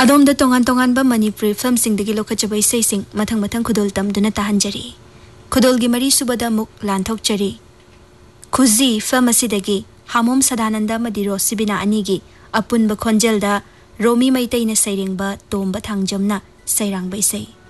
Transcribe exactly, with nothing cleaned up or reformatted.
अदोम the तोंगान तोंगान बा Manipuri film Singh लोखचब इसेसिंग मथंग मथंग खुदोल तमदुना ताहंजरी खुदोल गी मरी सुबदा मुक लांथोकचरी खुजी फिल्म असिदगी हामोम सदानंद मदि रोसिबिना अनिगी अपुन ब खोंजेलदा रोमी मैतैना सैरिंगबा तोंबा थांजमना सैरांग बैसै।